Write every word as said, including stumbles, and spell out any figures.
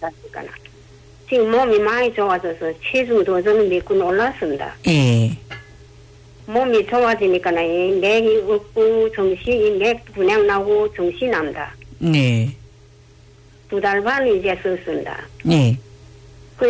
그러니까 지금 몸이 많이 좋아져서 체중도 좀 믿고 놀랐습니다. 예. 몸이 좋아지니까 맥이 없고 정신이 맥 분양 나고 정신 납니다. 네. 두 달 반 이제 썼습니다. 네.